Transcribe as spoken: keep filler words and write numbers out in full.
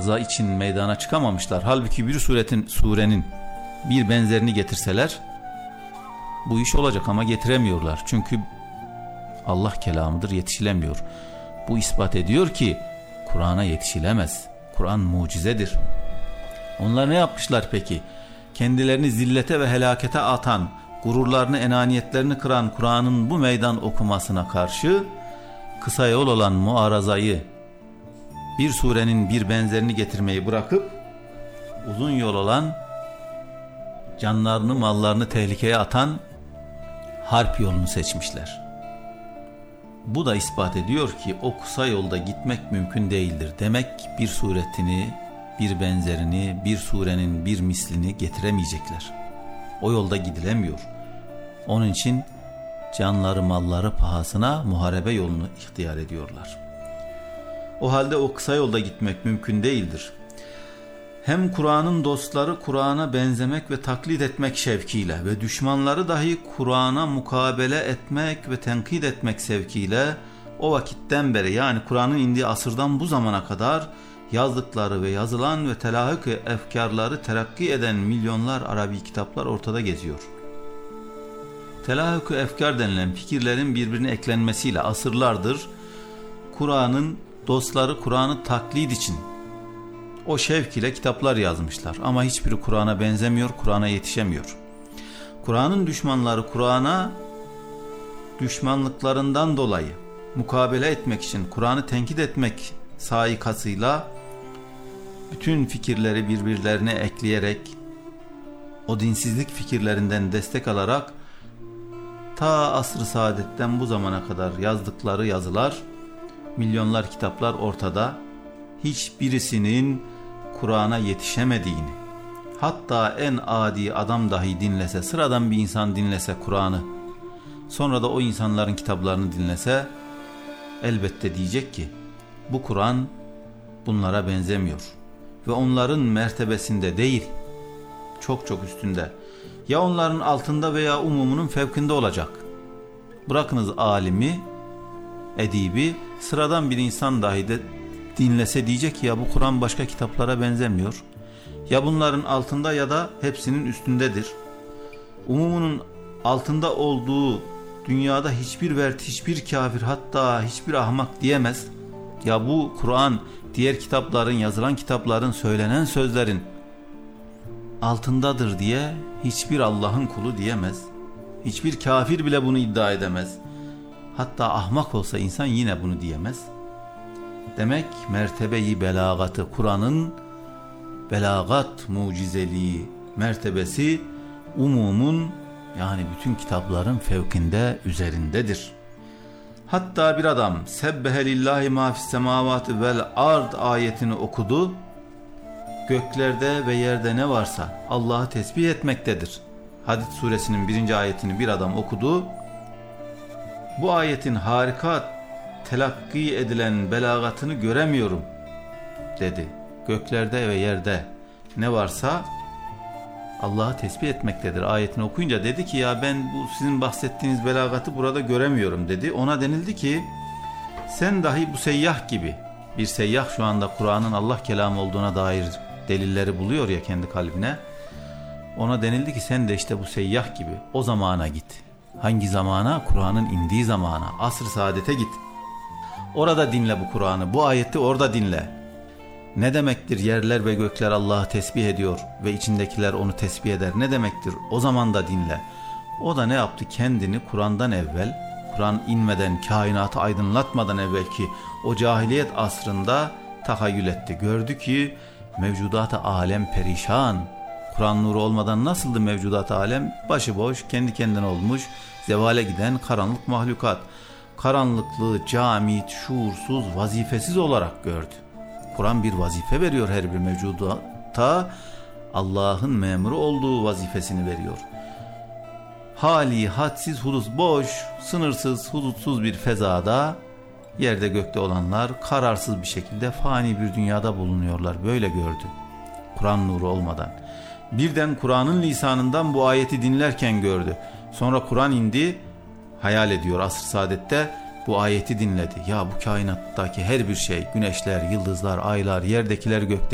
muaраza için meydana çıkamamışlar. Halbuki bir suretin, surenin bir benzerini getirseler bu iş olacak ama getiremiyorlar. Çünkü Allah kelamıdır, yetişilemiyor. Bu ispat ediyor ki Kur'an'a yetişilemez. Kur'an mucizedir. Onlar ne yapmışlar peki? Kendilerini zillete ve helakete atan, gururlarını, enaniyetlerini kıran Kur'an'ın bu meydan okumasına karşı kısa yol olan muarazayı, bir surenin bir benzerini getirmeyi bırakıp uzun yol olan, canlarını, mallarını tehlikeye atan harp yolunu seçmişler. Bu da ispat ediyor ki o kısa yolda gitmek mümkün değildir. Demek bir suretini, bir benzerini, bir surenin bir mislini getiremeyecekler. O yolda gidilemiyor. Onun için canları, malları pahasına muharebe yolunu ihtiyar ediyorlar. O halde o kısa yolda gitmek mümkün değildir. Hem Kur'an'ın dostları Kur'an'a benzemek ve taklit etmek şevkiyle ve düşmanları dahi Kur'an'a mukabele etmek ve tenkit etmek sevkiyle o vakitten beri, yani Kur'an'ın indiği asırdan bu zamana kadar yazdıkları ve yazılan ve telahhük efkarları terakki eden milyonlar Arabi kitaplar ortada geziyor. Telahhük efkar denilen fikirlerin birbirine eklenmesiyle asırlardır Kur'an'ın dostları Kur'an'ı taklit için o şevk ile kitaplar yazmışlar. Ama hiçbiri Kur'an'a benzemiyor, Kur'an'a yetişemiyor. Kur'an'ın düşmanları Kur'an'a düşmanlıklarından dolayı mukabele etmek için, Kur'an'ı tenkit etmek saikasıyla bütün fikirleri birbirlerine ekleyerek, o dinsizlik fikirlerinden destek alarak ta asr-ı saadetten bu zamana kadar yazdıkları yazılar, milyonlar kitaplar ortada. Hiçbirisinin Kur'an'a yetişemediğini, hatta en adi adam dahi dinlese, sıradan bir insan dinlese Kur'an'ı, sonra da o insanların kitaplarını dinlese, elbette diyecek ki bu Kur'an bunlara benzemiyor ve onların mertebesinde değil, çok çok üstünde, ya onların altında veya umumunun fevkinde olacak. Bırakınız alimi, edibi, sıradan bir insan dahi de dinlese diyecek ki ya bu Kur'an başka kitaplara benzemiyor. Ya bunların altında ya da hepsinin üstündedir. Umumunun altında olduğu dünyada hiçbir vert, hiçbir kafir, hatta hiçbir ahmak diyemez. Ya bu Kur'an diğer kitapların, yazılan kitapların, söylenen sözlerin altındadır diye hiçbir Allah'ın kulu diyemez. Hiçbir kafir bile bunu iddia edemez. Hatta ahmak olsa insan yine bunu diyemez. Demek mertebeyi belagatı, Kur'an'ın belagat mucizeliği mertebesi umumun, yani bütün kitapların fevkinde, üzerindedir. Hatta bir adam sebbehe lillahi ma fis semavati vel ard ayetini okudu. Göklerde ve yerde ne varsa Allah'ı tesbih etmektedir. Hadid suresinin birinci ayetini bir adam okudu. Bu ayetin harika telakki edilen belagatını göremiyorum dedi. Göklerde ve yerde ne varsa Allah'ı tesbih etmektedir ayetini okuyunca dedi ki ya ben bu sizin bahsettiğiniz belagatı burada göremiyorum dedi. Ona denildi ki sen dahi bu seyyah gibi, bir seyyah şu anda Kur'an'ın Allah kelamı olduğuna dair delilleri buluyor ya kendi kalbine. Ona denildi ki sen de işte bu seyyah gibi o zamana git. Hangi zamana? Kur'an'ın indiği zamana, asr-ı saadete git. Orada dinle bu Kur'an'ı, bu ayeti orada dinle. Ne demektir yerler ve gökler Allah'ı tesbih ediyor ve içindekiler onu tesbih eder? Ne demektir? O zaman da dinle. O da ne yaptı? Kendini Kur'an'dan evvel, Kur'an inmeden, kainatı aydınlatmadan evvelki o cahiliyet asrında tahayyül etti. Gördü ki mevcudat-ı alem perişan. Kur'an nuru olmadan nasıldı mevcudat-ı alem? Başıboş, kendi kendine olmuş, zevale giden karanlık mahlukat. Karanlıklığı camit, şuursuz, vazifesiz olarak gördü. Kur'an bir vazife veriyor her bir mevcudata. Allah'ın memuru olduğu vazifesini veriyor. Hali, hadsiz, hudus, boş, sınırsız, hudutsuz bir fezada yerde gökte olanlar kararsız bir şekilde fani bir dünyada bulunuyorlar. Böyle gördü. Kur'an nuru olmadan. Birden Kur'an'ın lisanından bu ayeti dinlerken gördü. Sonra Kur'an indi, hayal ediyor asr-ı saadette, bu ayeti dinledi. Ya bu kainattaki her bir şey, güneşler, yıldızlar, aylar, yerdekiler, göktekiler,